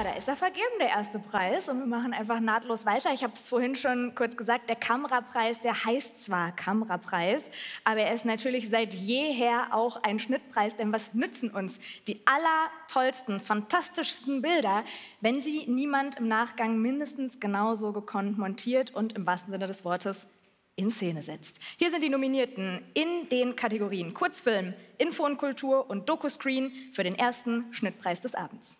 da ist er vergeben, der erste Preis. Und wir machen einfach nahtlos weiter. Ich habe es vorhin schon kurz gesagt, der Kamerapreis, der heißt zwar Kamerapreis, aber er ist natürlich seit jeher auch ein Schnittpreis. Denn was nützen uns die allertollsten, fantastischsten Bilder, wenn sie niemand im Nachgang mindestens genauso gekonnt montiert und im wahrsten Sinne des Wortes in Szene setzt. Hier sind die Nominierten in den Kategorien Kurzfilm, Info und Kultur und Dokuscreen für den ersten Schnittpreis des Abends.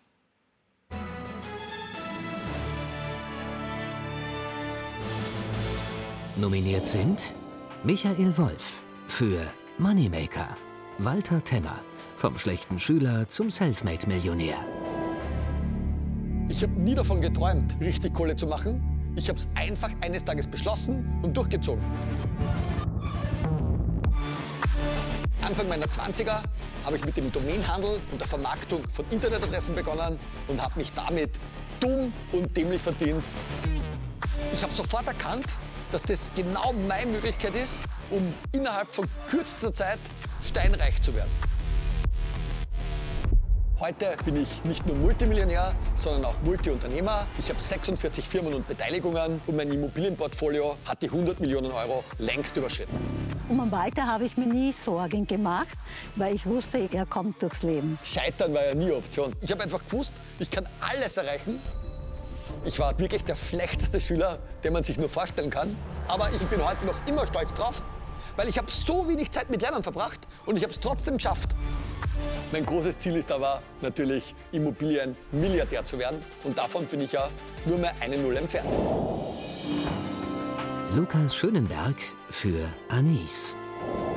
Nominiert sind Michael Wolf für Moneymaker, Walter Temmer, vom schlechten Schüler zum Selfmade-Millionär. Ich habe nie davon geträumt, richtig Kohle zu machen. Ich habe es einfach eines Tages beschlossen und durchgezogen. Anfang meiner 20er habe ich mit dem Domainhandel und der Vermarktung von Internetadressen begonnen und habe mich damit dumm und dämlich verdient. Ich habe sofort erkannt, dass das genau meine Möglichkeit ist, um innerhalb von kürzester Zeit steinreich zu werden. Heute bin ich nicht nur Multimillionär, sondern auch Multiunternehmer. Ich habe 46 Firmen und Beteiligungen und mein Immobilienportfolio hat die 100 Millionen Euro längst überschritten. Um den Walter habe ich mir nie Sorgen gemacht, weil ich wusste, er kommt durchs Leben. Scheitern war ja nie Option. Ich habe einfach gewusst, ich kann alles erreichen. Ich war wirklich der schlechteste Schüler, den man sich nur vorstellen kann. Aber ich bin heute noch immer stolz drauf, weil ich habe so wenig Zeit mit Lernen verbracht und ich habe es trotzdem geschafft. Mein großes Ziel ist aber natürlich, Immobilienmilliardär zu werden. Und davon bin ich ja nur mehr eine Null entfernt. Lukas Schönenberg für Anis.